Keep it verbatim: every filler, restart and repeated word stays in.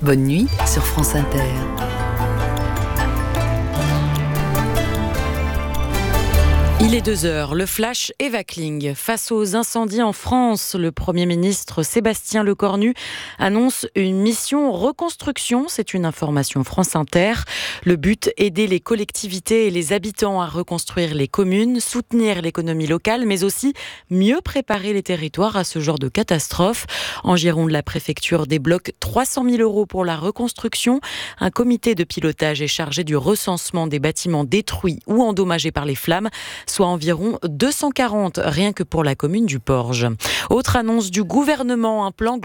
Bonne nuit sur France Inter. Il est deux heures, le flash Eva Kling. Face aux incendies en France, le Premier ministre Sébastien Lecornu annonce une mission reconstruction. C'est une information France Inter. Le but, aider les collectivités et les habitants à reconstruire les communes, soutenir l'économie locale, mais aussi mieux préparer les territoires à ce genre de catastrophe. En Gironde, la préfecture débloque trois cent mille euros pour la reconstruction. Un comité de pilotage est chargé du recensement des bâtiments détruits ou endommagés par les flammes, soit environ deux cent quarante rien que pour la commune du Porge. Autre annonce du gouvernement, un plan